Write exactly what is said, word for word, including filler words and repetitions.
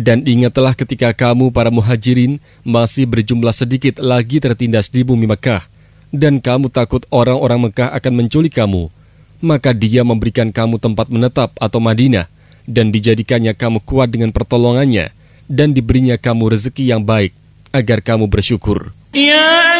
Dan ingatlah ketika kamu para muhajirin masih berjumlah sedikit lagi tertindas di bumi Mekah, dan kamu takut orang-orang Mekah akan menculik kamu. Maka Dia memberikan kamu tempat menetap atau Madinah, dan dijadikannya kamu kuat dengan pertolongannya, dan diberinya kamu rezeki yang baik, agar kamu bersyukur. Ya